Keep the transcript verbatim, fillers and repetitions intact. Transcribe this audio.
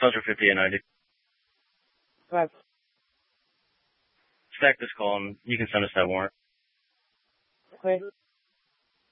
Celsius fifty-eight ninety. Five. Stack this call and you can send us that warrant. Okay.